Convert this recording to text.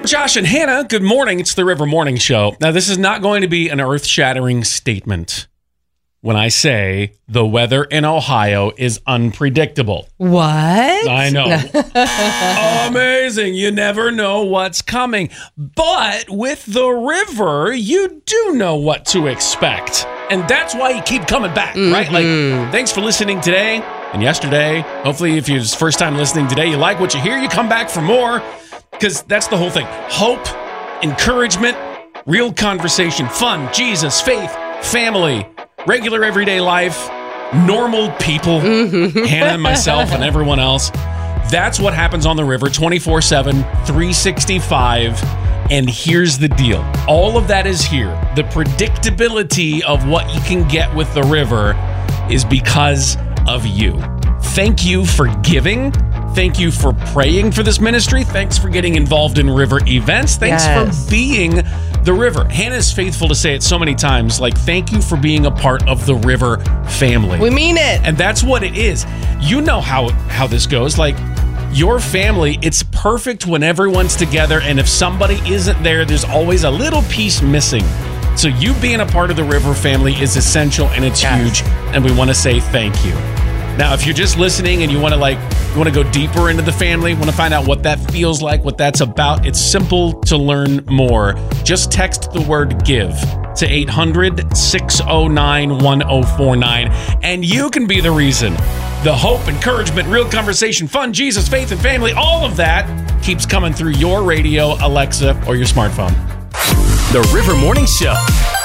Josh and Hannah, good morning. It's the River Morning Show. Now, this is not going to be an earth-shattering statement when I say the weather in Ohio is unpredictable. What? I know. Amazing. You never know what's coming. But with the river, you do know what to expect. And that's why you keep coming back, right? Like, thanks for listening today and yesterday. Hopefully, if it's first time listening today, you like what you hear, you come back for more. Because that's the whole thing. Hope, encouragement, real conversation, fun, Jesus, faith, family, regular everyday life, normal people, Hannah and myself and everyone else. That's what happens on the river 24/7, 365. And here's the deal. All of that is here. The predictability of what you can get with the river is because of you. Thank you for giving. Thank you for praying for this ministry. Thanks for getting involved in river events. Thanks for being the river. Hannah's faithful to say it so many times, like, thank you for being a part of the river family. We mean it. And that's what it is. You know how this goes. Like, your family, it's perfect when everyone's together, and if somebody isn't there, there's always a little piece missing. So you being a part of the river family is essential, and it's huge, and we want to say thank you. Now, if you're just listening and you want to go deeper into the family, want to find out what that feels like, what that's about, it's simple to learn more. Just text the word GIVE to 800-609-1049, and you can be the reason. The hope, encouragement, real conversation, fun, Jesus, faith, and family, all of that keeps coming through your radio, Alexa, or your smartphone. The River Morning Show.